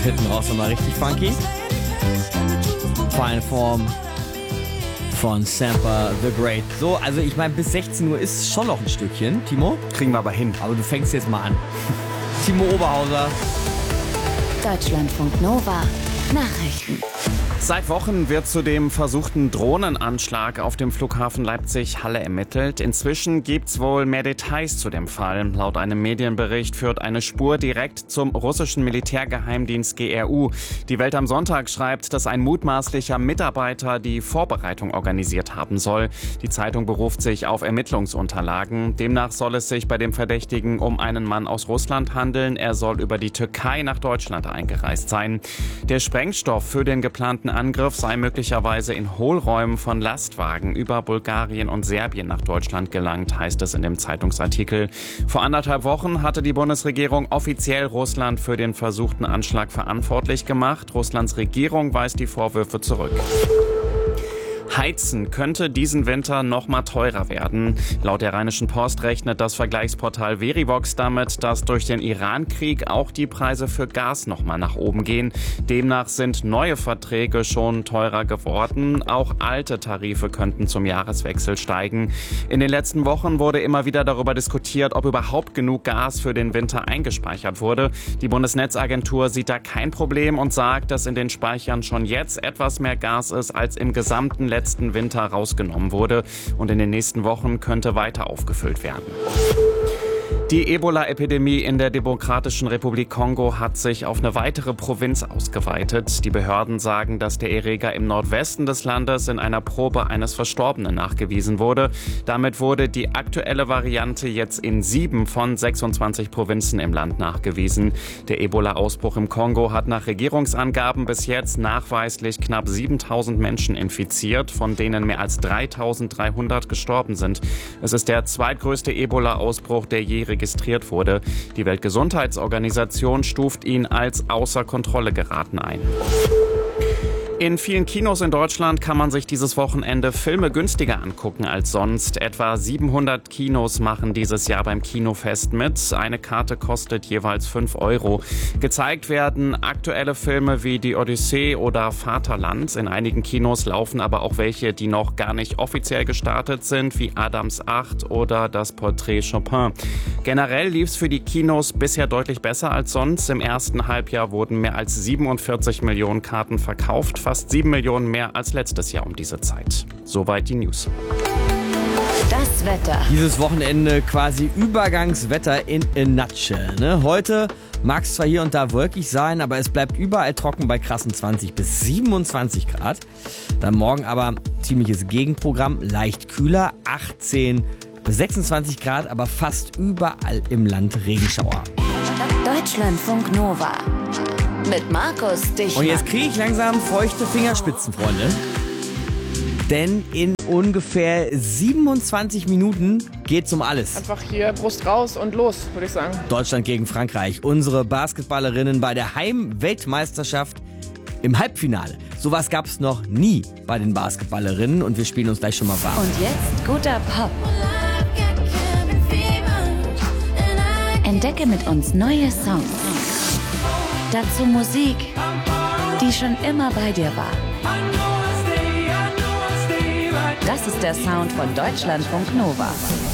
Hinten raus nochmal richtig funky. Fine Form von Sampa the Great. So, also ich meine, bis 16 Uhr ist schon noch ein Stückchen, Timo. Kriegen wir aber hin. Aber du fängst jetzt mal an. Timo Oberhauser. Deutschlandfunk Nova. Nachrichten. Seit Wochen wird zu dem versuchten Drohnenanschlag auf dem Flughafen Leipzig-Halle ermittelt. Inzwischen gibt's wohl mehr Details zu dem Fall. Laut einem Medienbericht führt eine Spur direkt zum russischen Militärgeheimdienst GRU. Die Welt am Sonntag schreibt, dass ein mutmaßlicher Mitarbeiter die Vorbereitung organisiert haben soll. Die Zeitung beruft sich auf Ermittlungsunterlagen. Demnach soll es sich bei dem Verdächtigen um einen Mann aus Russland handeln. Er soll über die Türkei nach Deutschland eingereist sein. Der Sprengstoff für den geplanten Angriff sei möglicherweise in Hohlräumen von Lastwagen über Bulgarien und Serbien nach Deutschland gelangt, heißt es in dem Zeitungsartikel. Vor 1,5 Wochen hatte die Bundesregierung offiziell Russland für den versuchten Anschlag verantwortlich gemacht. Russlands Regierung weist die Vorwürfe zurück. Heizen könnte diesen Winter noch mal teurer werden. Laut der Rheinischen Post rechnet das Vergleichsportal Verivox damit, dass durch den Iran-Krieg auch die Preise für Gas noch mal nach oben gehen. Demnach sind neue Verträge schon teurer geworden. Auch alte Tarife könnten zum Jahreswechsel steigen. In den letzten Wochen wurde immer wieder darüber diskutiert, ob überhaupt genug Gas für den Winter eingespeichert wurde. Die Bundesnetzagentur sieht da kein Problem und sagt, dass in den Speichern schon jetzt etwas mehr Gas ist, als im gesamten letzten Winter rausgenommen wurde, und in den nächsten Wochen könnte weiter aufgefüllt werden. Die Ebola-Epidemie in der Demokratischen Republik Kongo hat sich auf eine weitere Provinz ausgeweitet. Die Behörden sagen, dass der Erreger im Nordwesten des Landes in einer Probe eines Verstorbenen nachgewiesen wurde. Damit wurde die aktuelle Variante jetzt in 7 von 26 Provinzen im Land nachgewiesen. Der Ebola-Ausbruch im Kongo hat nach Regierungsangaben bis jetzt nachweislich knapp 7.000 Menschen infiziert, von denen mehr als 3.300 gestorben sind. Es ist der zweitgrößte Ebola-Ausbruch, der je registriert wurde. Die Weltgesundheitsorganisation stuft ihn als außer Kontrolle geraten ein. In vielen Kinos in Deutschland kann man sich dieses Wochenende Filme günstiger angucken als sonst. Etwa 700 Kinos machen dieses Jahr beim Kinofest mit. Eine Karte kostet jeweils 5 €. Gezeigt werden aktuelle Filme wie Die Odyssee oder Vaterland. In einigen Kinos laufen aber auch welche, die noch gar nicht offiziell gestartet sind, wie Adams 8 oder Das Porträt Chopin. Generell lief es für die Kinos bisher deutlich besser als sonst. Im ersten Halbjahr wurden mehr als 47 Millionen Karten verkauft. Fast 7 Millionen mehr als letztes Jahr um diese Zeit. Soweit die News. Das Wetter. Dieses Wochenende quasi Übergangswetter in a nutshell. Ne? Heute mag es zwar hier und da wolkig sein, aber es bleibt überall trocken bei krassen 20 bis 27 Grad. Dann morgen aber ziemliches Gegenprogramm, leicht kühler, 18 bis 26 Grad, aber fast überall im Land Regenschauer. Deutschlandfunk Nova. Mit Markus Dichmann. Und jetzt kriege ich langsam feuchte Fingerspitzen, Freunde. Denn in ungefähr 27 Minuten geht's um alles. Einfach hier Brust raus und los, würde ich sagen. Deutschland gegen Frankreich. Unsere Basketballerinnen bei der Heim-Weltmeisterschaft im Halbfinale. Sowas gab's noch nie bei den Basketballerinnen und wir spielen uns gleich schon mal warm. Und jetzt guter Pop. Entdecke mit uns neue Songs. Dazu Musik, die schon immer bei dir war. Das ist der Sound von Deutschlandfunk Nova.